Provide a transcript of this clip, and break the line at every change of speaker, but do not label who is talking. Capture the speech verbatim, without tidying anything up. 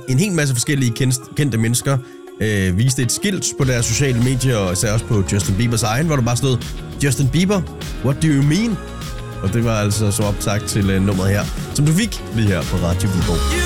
hvor en hel masse forskellige kendte mennesker øh, viste et skilt på deres sociale medier, og især også på Justin Biebers egen, hvor der bare stod, Justin Bieber, what do you mean? Og det var altså så optakt til uh, nummeret her, som du fik lige her på Radio Viborg.